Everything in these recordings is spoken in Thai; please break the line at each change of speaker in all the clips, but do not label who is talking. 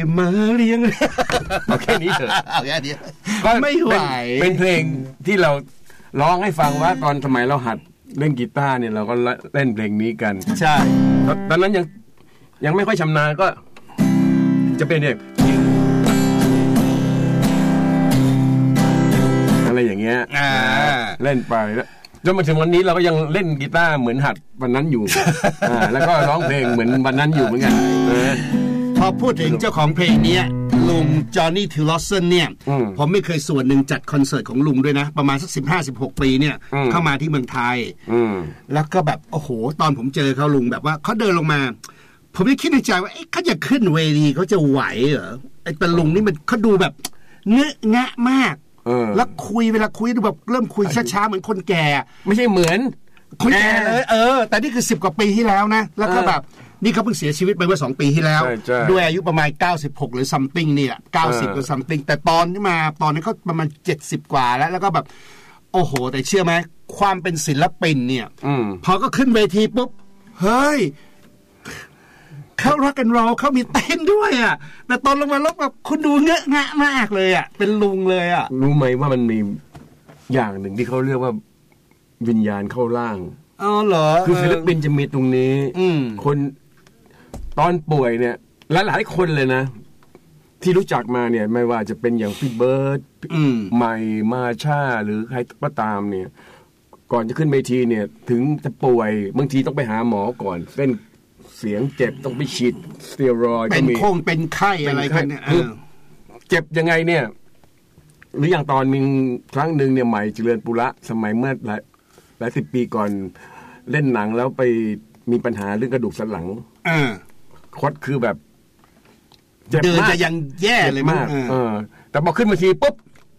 มาเรียง
เอาแค่นี้เถอะ
เอาแค่นี้
ไม่ไหวเป็นเพลงที่เราร้องให้ฟังว่าตอนสมัยเราหัดเล่นกีตาร์เนี่ยเราก็เล่นเพลงนี้กัน
ใช่
ตอนนั้นยังไม่ค่อยชำนาญก็จะเป็นเนี่ยอะไรอย่างเงี้ยเล่นไปแล้วจนมาถึงวันนี้เราก็ยังเล่นกีตาร์เหมือนหัดวันนั้นอยู่ แล้วก็ร้องเพลงเหมือนวันนั้นอยู่เหมือนกัน
พอพูดถึงเจ้าของเพลงนี้ลุงจอห์นนี่ทิลลอสเซนเนี่ยผมไม่เคยส่วนหนึ่งจัดคอนเสิร์ตของลุงด้วยนะประมาณสัก15-16 ปีเนี่ยเข้ามาที่เมืองไทยแล้วก็แบบโอ้โหตอนผมเจอเขาลุงแบบว่าเขาเดินลงมาผมยังคิดในใจว่าเขาจะขึ้นเวทีเขาจะไหวเหรอไอ้ตะลุงนี่มันเขาดูแบบเงอะงะมากแล้วเวลาคุยดูแบบเริ่มคุยช้าๆเหมือนคนแก่
ไม่ใช่เหมือน
คนแก่เลยแต่นี่คือ10 กว่าปีที่แล้วนะแล้วก็แบบนี่เขาเพิ่งเสียชีวิตไปเมื่อ2 ปีที่แล้วด้วยอายุประมาณ96หรือ something เนี่ย90หรือ something แต่ตอนที่มาตอนนี้เขาประมาณ70 กว่าแล้วก็แบบโอ้โหแต่เชื่อไหมความเป็นศิลปินเนี่ยพอก็ขึ้นเวทีปุ๊บเฮ้ยเขารักกันเราเขามีเต้นด้วยอ่ะแต่ตอนลงมาลบแบบคุณดูเงอะงะมากเลยอ่ะเป็นลุงเลยอ่ะ
รู้ไหมว่ามันมีอย่างหนึ่งที่เขาเรียกว่าวิญญาณเข้าร่าง
อ๋อเหรอ
คือศิลปินจะมีตรงนี้คนตอนป่วยเนี่ยหลายคนเลยนะที่รู้จักมาเนี่ยไม่ว่าจะเป็นอย่างพี่เบิร์ดใหม่มาชาหรือใครก็ตามเนี่ยก่อนจะขึ้นเวทีเนี่ยถึงจะป่วยบางทีต้องไปหาหมอก่อนเส้นเสียงเจ็บต้องไปฉีดสเตียรอยด์
เป็นโค้งเป็นไข้อะไรกันเนี่ย
เจ็บยังไงเนี่ยหรืออย่างตอนมีครั้งหนึ่งเนี่ยใหม่เจริญปุระสมัยเมื่อหลาย10 ปีก่อนเล่นหนังแล้วไปมีปัญหาเรื่องกระดูกสันหลังคดคือแบบ
เดินจะยังแย่เลยมาก
แต่พอขึ้นมาทีปุ๊บ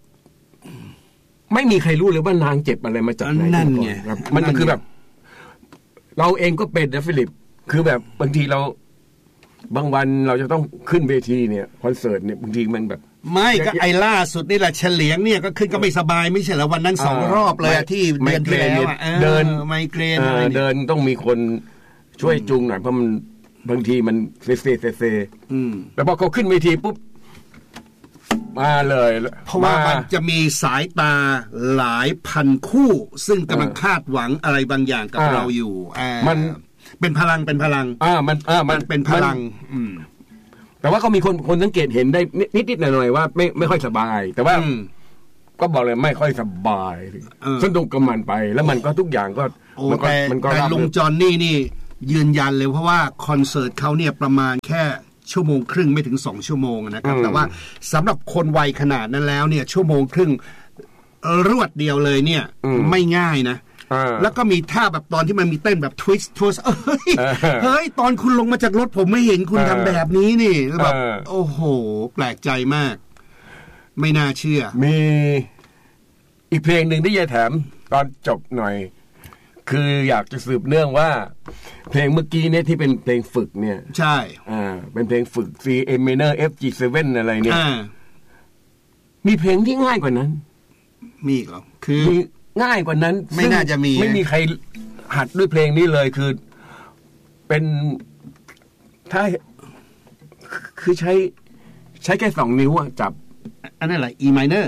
ไม่มีใครรู้เลยว่านางเจ็บอะไรมาจากไหน
นั่นไง
มันคือแบบเราเองก็เป็นนะฟิลิปคือแบบบางทีเราบางวันเราจะต้องขึ้นเวทีเนี่ยคอนเสิร์ตเนี่ยบางทีมันแบบ
ไม่ก็ไอ้ล่าสุดนี่แหละเฉลียงเนี่ยก็ขึ้นก็ไม่สบายไม่ใช่แล้ววันนั้น2 รอบเลยที่เดือนที่แล้ว
เดิน
ไมเกรน
เดินต้องมีคนช่วยจูงหน่อยเพราะมันบางทีมันเซแต่พอเขาขึ้นเวทีปุ๊บมาเลย
เพราะว่ามันจะมีสายตาหลายพันคู่ซึ่งกำลังคาดหวังอะไรบางอย่างกับเราอยู่
มัน
เป็นพลังมันเป็นพลัง
แต่ว่าก็มีคนสังเกตเห็นได้นิดๆหน่อยๆว่าไม่ค่อยสบายแต่ว่าก็บอกเลยไม่ค่อยสบายสนุกกับมันไปแล้วมันก็ทุกอย่างก็
มันก็แต่ลุงจอนนี่ยืนยันเลยเพราะว่าคอนเสิร์ตเขาเนี่ยประมาณแค่1.5 ชั่วโมงไม่ถึง2 ชั่วโมงนะครับแต่ว่าสำหรับคนวัยขนาดนั้นแล้วเนี่ย1.5 ชั่วโมงรวดเดียวเลยเนี่ยไม่ง่ายนะแล้วก็มีท่าแบบตอนที่มันมีเต้นแบบทวิสต์เฮ้ยตอนคุณลงมาจากรถผมไม่เห็นคุณทำแบบนี้นี่แบบโอ้โหแปลกใจมากไม่น่าเชื่อ
มีอีกเพลงหนึ่งที่ยายแถมตอนจบหน่อยคืออยากจะสืบเนื่องว่าเพลงเมื่อกี้เนี่ยที่เป็นเพลงฝึกเนี่ย
ใช่
เป็นเพลงฝึก C A minor F G7 อะไรเนี่ยมีเพลงที่ง่ายกว่านั้น
มีเหรอคือ
ง่ายกว่านั้น
ไม่น่าจะมี
ไม่มีใครหัดด้วยเพลงนี้เลยเป็นถ้าคือใช้แค่2 นิ้วอะจับ
อันนั้นแหละ E minor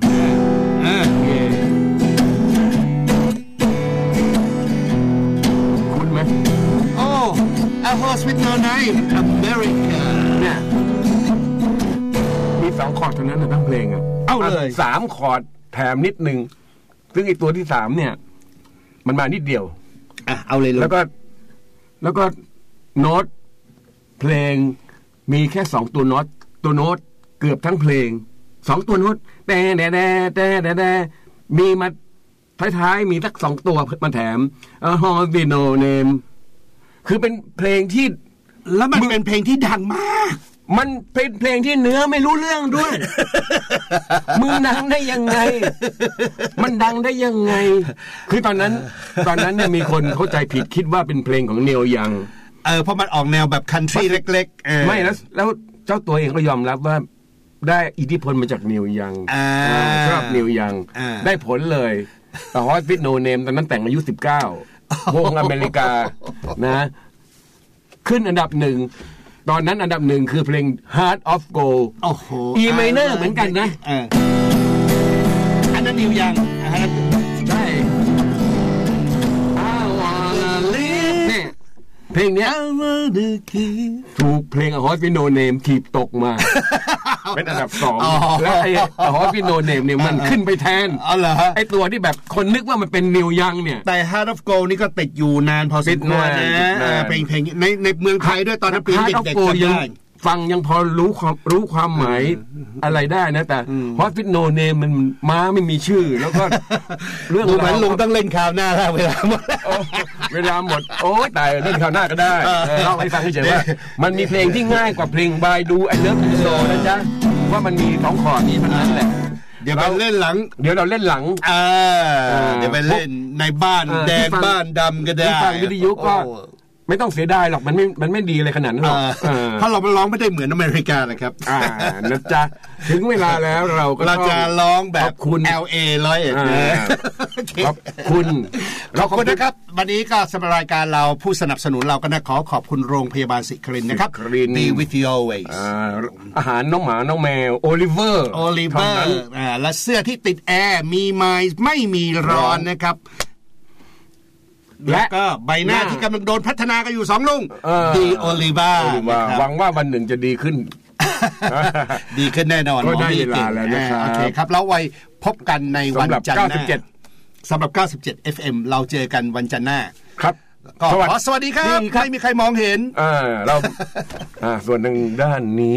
คุ้นไหม
A Horse with No Name America
เนี่ยมี2 คอร์ดเท่านั้นนะทั้งเพลงอะ
เอาเลย
3 คอร์ดแถมนิดนึงซึ่งไอ้ตัวที่3เนี่ยมันมานิดเดียว
เอาเลย
แล้วก็โน้ตเพลงมีแค่2 ตัวโน้ตเกือบทั้งเพลง2 ตัวโน้ตแต่มีมาท้ายๆมีสัก2 ตัวมาแถมHorse with No Name คือเป็นเพลงที่
แล้วมันเป็นเพลงที่ดังมาก
มันเป็นเพลงที่เนื้อไม่รู้เรื่องด้วย มึงดังได้ยังไงมันดังได้ยังไงคือตอนนั้นเนี่ยมีคนเข้าใจผิดคิดว่าเป็นเพลงของเนียลยัง
เพราะมันออกแนวแบบคันทรีเล็ก
ๆไม่แล้วเจ้าตัวเองก็ยอมรับว่าได้อิทธิพลมาจากเนียลยังชอบเนียลยังได้ผลเลยแต่ฮอสวิทโนเนมตอนนั้นแต่งอายุ19วงอเมริกานะขึ้นอันดับ 1 ตอนนั้นอันดับหนึ่งคือเพลง Heart of Gold
โอ้โห
E minor เหมือนกันนะ
อันนั้นนิวยัง
ใช่ I wanna live เนี่ยเพลงเนี้ยถูกเพลง A Horse with No Name ถีบตกมา เป็นอันดับ2แล้วไอ้ A Horse with No Name เนี่ยมันขึ้นไปแทนไอ้ตัวที่แบบคนนึกว่ามันเป็นนิวยังเนี่ย
แต่ Heart of Gold นี่ก็ติดอยู่นานพอสมควรนะเพลงในเมืองไทยด้วยตอนนั้นปีเด็กๆจำได้
ฟังยังพอรู้ความหมายอะไรได้นะแต่ฮอตฟิตโนเนมมันม้าไม่มีชื่อแล้วก็
เรื่องเหมือนลุงต้องเล่นข่าวหน้าแล้วเวลาหม
ดโอ้ยตายเล่นข่าวหน้าก็ได้เล่าให้ฟังเฉยๆว่ามันมีเพลงที่ง่ายกว่าเพลงบายดูไอเลิฟโซนะจ๊ะว่ามันมี2 คอร์ดนี้เท่านั้นแหละ
เดี๋ยวเราเล่นหลัง
เดี๋ยวไป
เล่นในบ้านแดงบ้านดำก็ได้
ฟังวิทยุก็ไม่ต้องเสียดายหรอกมันไม่ดีเลยขนาดนั้นหรอก
เพราะเราร้องไม่ได้เหมือนอเมริกานะครับ
นะจ๊ะถึงเวลาแล้วเรา
จะร้องแบบคุณ LA
ขอบคุณ
นะครับวันนี้ก็สำหรับรายการเราผู้สนับสนุนเราก็ขอบคุณโรงพยาบาลศิครินนะครับ Be with you always
อาหารน้องหมาน้องแมวโอลิเวอร์
และเสื้อที่ติดแอร์มีไม้ไม่มีร้อนนะครับและก็ใบหน้าที่กำลังโดนพัฒนากันอยู่2 ลุงดีโอลิวา
หวังว่าวันหนึ่งจะดีขึ้น
ดีขึ้นแน่นอน
ก็ได้เวลาแล้วนะครับ
โอเคครับแล้วไว้พบกันในวันจันทร์หน้าสำหรับ97 FM เราเจอกันวันจันทร์หน้า
ครับ
ก็สวัสดีครับไม่มีใครมองเห็น
เราส่วนหนึ่งด้านนี้